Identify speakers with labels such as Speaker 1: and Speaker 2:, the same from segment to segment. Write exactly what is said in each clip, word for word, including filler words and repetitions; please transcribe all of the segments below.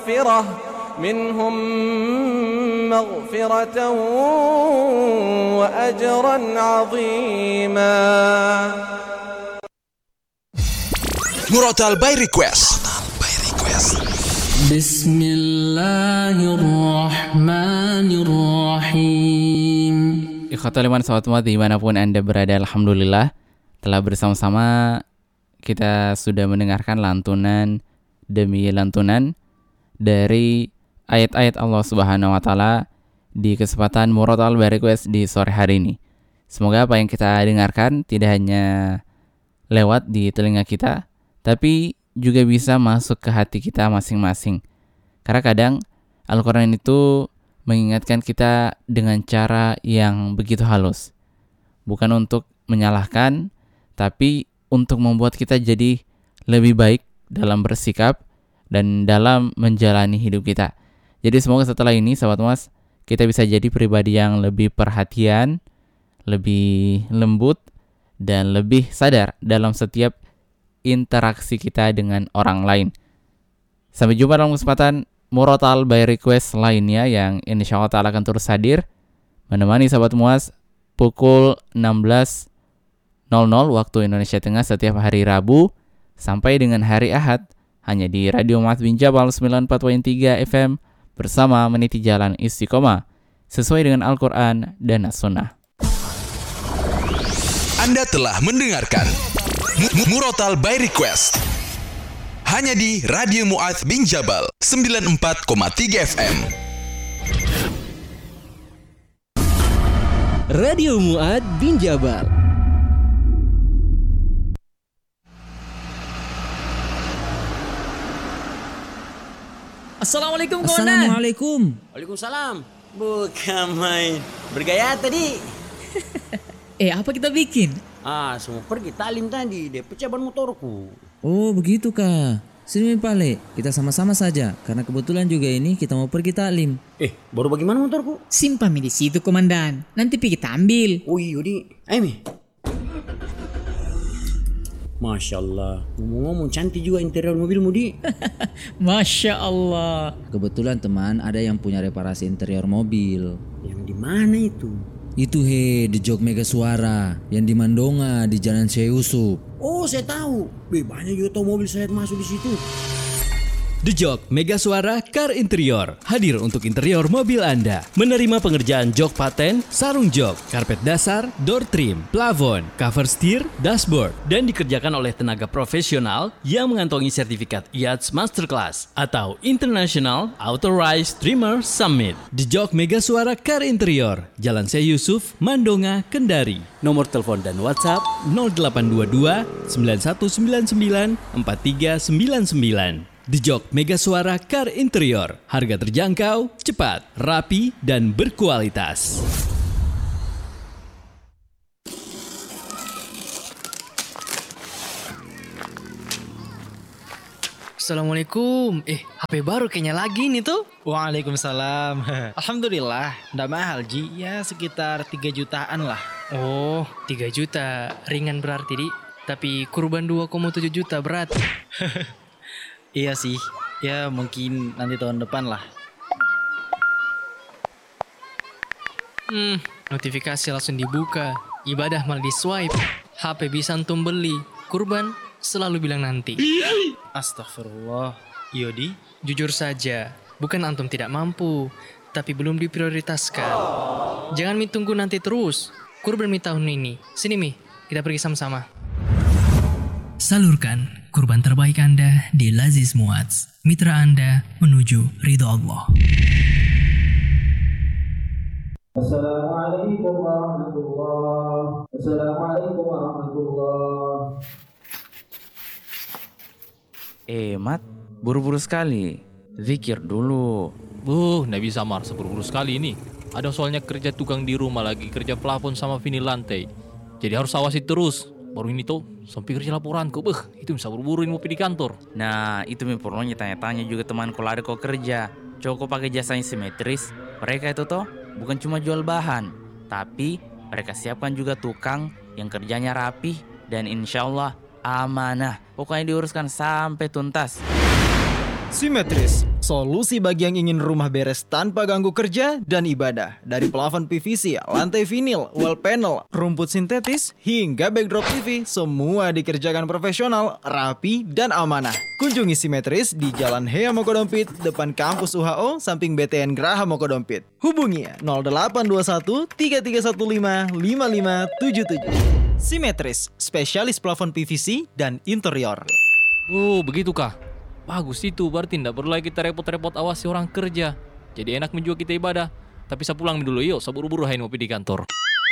Speaker 1: منهم مغفرة وأجرا عظيما.
Speaker 2: Murotal by Request.
Speaker 3: Bismillahirrahmanirrahim.
Speaker 4: Ikhwatul iman sahabat umat dimanapun Anda berada, alhamdulillah telah bersama-sama kita sudah mendengarkan lantunan demi lantunan dari ayat-ayat Allah Subhanahu wa taala di kesempatan Murotal by Request di sore hari ini. Semoga apa yang kita dengarkan tidak hanya lewat di telinga kita, tapi juga bisa masuk ke hati kita masing-masing. Karena kadang Al-Quran itu mengingatkan kita dengan cara yang begitu halus. Bukan untuk menyalahkan, tapi untuk membuat kita jadi lebih baik dalam bersikap dan dalam menjalani hidup kita. Jadi semoga setelah ini, sahabat Mas, kita bisa jadi pribadi yang lebih perhatian, lebih lembut, dan lebih sadar dalam setiap interaksi kita dengan orang lain. Sampai jumpa dalam kesempatan Murotal by Request lainnya yang insya Allah ta'ala akan terus hadir menemani sahabat Muas pukul enam belas waktu Indonesia Tengah setiap hari Rabu sampai dengan hari Ahad hanya di Radio Muaz bin Jabal sembilan puluh empat koma tiga F M bersama meniti jalan istiqomah sesuai dengan Al-Quran dan As-Sunnah.
Speaker 2: Anda telah mendengarkan Murotal by Request hanya di Radio Muaz bin Jabal sembilan puluh empat koma tiga F M.
Speaker 5: Radio Muaz bin Jabal.
Speaker 6: Assalamualaikum kawan.
Speaker 5: Assalamualaikum.
Speaker 6: Waalaikumsalam. Bukan main bergaya tadi.
Speaker 7: Eh, apa kita bikin?
Speaker 6: Ah, semua pergi talim tadi. Dia pecah ban motorku.
Speaker 5: Oh, begitu kah? Sini Pale, kita sama-sama saja. Karena kebetulan juga ini kita mau pergi taklim.
Speaker 6: Eh, baru bagaimana motorku?
Speaker 7: Simpan mi di situ, komandan. Nanti pergi kita ambil.
Speaker 6: Oh iya, di. Ayo mi. Masya Allah. Ngomong-ngomong cantik juga interior mobilmu, di.
Speaker 7: Masya Allah.
Speaker 5: Kebetulan teman ada yang punya reparasi interior mobil.
Speaker 6: Yang di mana itu?
Speaker 5: Itu he, di Jog Mega Suara yang di Mandonga di Jalan Syekh Yusuf.
Speaker 6: Oh, saya tahu. Be, banyak juga tahu mobil saya masuk di situ.
Speaker 8: The Jog Mega Suara Car Interior hadir untuk interior mobil Anda. Menerima pengerjaan jok paten, sarung jok, karpet dasar, door trim, plafon, cover steer, dashboard, dan dikerjakan oleh tenaga profesional yang mengantongi sertifikat I A T S Masterclass atau International Authorized Trimmer Summit. The Jog Mega Suara Car Interior, Jalan Syekh Yusuf, Mandonga, Kendari. Nomor telepon dan WhatsApp nol delapan dua dua sembilan satu sembilan sembilan empat tiga sembilan sembilan. The Jog Mega Suara Car Interior. Harga terjangkau, cepat, rapi, dan berkualitas.
Speaker 9: Assalamualaikum. Eh, H P baru kayaknya lagi nih tuh.
Speaker 10: Waalaikumsalam. Alhamdulillah, ndak mahal Ji. Ya sekitar tiga jutaan lah.
Speaker 9: Oh, tiga juta. Ringan berarti, Di. Tapi kurban dua koma tujuh juta berat.
Speaker 10: Iya sih, ya mungkin nanti tahun depan lah.
Speaker 9: Hmm, notifikasi langsung dibuka. Ibadah malah di swipe. H P bisa antum beli. Kurban selalu bilang nanti.
Speaker 10: Astagfirullah. Yodi,
Speaker 9: jujur saja, bukan antum tidak mampu, tapi belum diprioritaskan. Jangan mi tunggu nanti terus. Kurban mi tahun ini. Sini mi, kita pergi sama-sama.
Speaker 11: Salurkan kurban terbaik Anda di Laziz Muaz, mitra Anda menuju ridho Allah.
Speaker 12: Assalamualaikum warahmatullahi Assalamualaikum warahmatullahi.
Speaker 4: Eh, Mat, buru-buru sekali. Zikir dulu.
Speaker 13: Buh, nggak bisa Mars, buru-buru sekali ini. Ada soalnya kerja tukang di rumah lagi, kerja plafon sama vinil lantai. Jadi harus awasi terus. Baru ini tuh sampai kerja laporanku, beh, itu bisa buru-buru ini mau pergi di kantor.
Speaker 4: Nah, itu mi perlunya tanya-tanya juga temanku lari kok kerja. Coba pakai jasanya simetris. Mereka itu toh bukan cuma jual bahan, tapi mereka siapkan juga tukang yang kerjanya rapih dan insya Allah amanah. Pokoknya diuruskan sampai tuntas.
Speaker 14: Simetris,
Speaker 10: Solusi bagi yang ingin rumah beres tanpa ganggu kerja dan ibadah. Dari plafon P V C, lantai vinil, wall panel, rumput sintetis, hingga backdrop T V, semua dikerjakan profesional, rapi, dan amanah. Kunjungi Simetris di Jalan Hea Mokodompit, depan kampus U H O, samping B T N Graha Mokodompit. Hubungi nol delapan dua satu tiga tiga satu lima lima lima tujuh tujuh. Simetris, spesialis plafon P V C dan interior.
Speaker 13: Oh, begitukah? Bagus itu, berarti tidak perlu lagi kita repot-repot awasi orang kerja. Jadi enak menjual kita ibadah. Tapi saya pulang dulu yuk, saya buru-buru hai ngopi di kantor.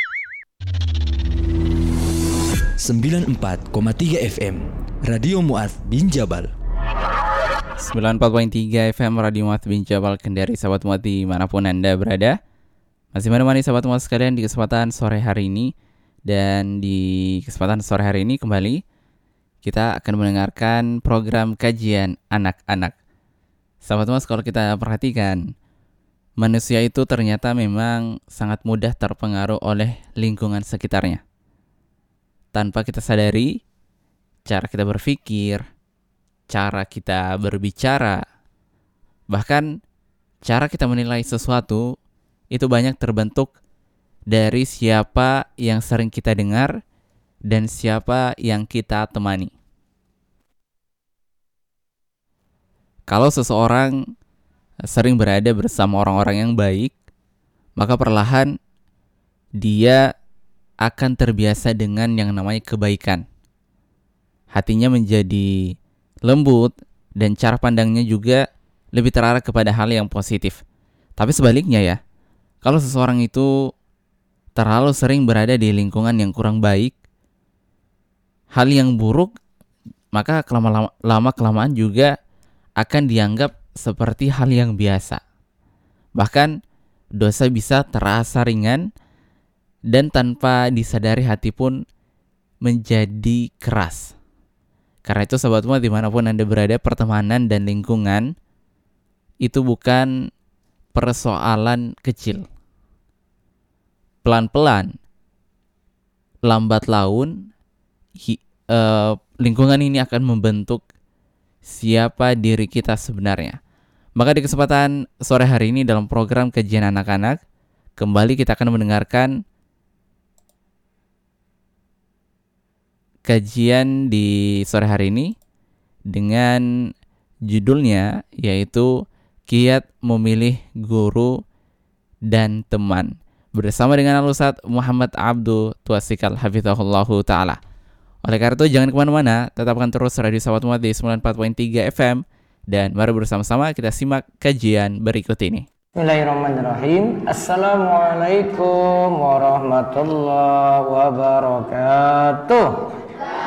Speaker 8: sembilan puluh empat koma tiga F M Radio Mu'adz bin Jabal.
Speaker 4: sembilan puluh empat koma tiga F M Radio Mu'adz bin Jabal, Kendari, sahabat Mu'adz dimanapun Anda berada. Masih menemani sahabat Mu'adz sekalian di kesempatan sore hari ini. Dan di kesempatan sore hari ini kembali kita akan mendengarkan program kajian anak-anak. Sahabat Mu'adz, kalau kita perhatikan, manusia itu ternyata memang sangat mudah terpengaruh oleh lingkungan sekitarnya. Tanpa kita sadari, cara kita berpikir, cara kita berbicara, bahkan cara kita menilai sesuatu itu banyak terbentuk dari siapa yang sering kita dengar dan siapa yang kita temani. Kalau seseorang sering berada bersama orang-orang yang baik, maka perlahan dia akan terbiasa dengan yang namanya kebaikan. Hatinya menjadi lembut dan cara pandangnya juga lebih terarah kepada hal yang positif. Tapi sebaliknya ya, kalau seseorang itu terlalu sering berada di lingkungan yang kurang baik, hal yang buruk, maka lama-kelamaan juga akan dianggap seperti hal yang biasa. Bahkan dosa bisa terasa ringan dan tanpa disadari hati pun menjadi keras. Karena itu sahabatmu dimanapun Anda berada, pertemanan dan lingkungan itu bukan persoalan kecil. Pelan-pelan, lambat laun, Hi, uh, lingkungan ini akan membentuk siapa diri kita sebenarnya. Maka di kesempatan sore hari ini dalam program kajian anak-anak, kembali kita akan mendengarkan kajian di sore hari ini dengan judulnya yaitu Kiat Memilih Guru dan Teman, bersama dengan Al-Ustadz Muhammad Abdul Tuasikal Hafizahullahu Ta'ala. Oleh karena itu jangan kemana-mana, tetapkan terus Radio Sahabat Mu'adz di sembilan puluh empat koma tiga F M. Dan mari bersama-sama kita simak kajian berikut ini.
Speaker 3: Bismillahirrahmanirrahim. Assalamualaikum warahmatullahi wabarakatuh.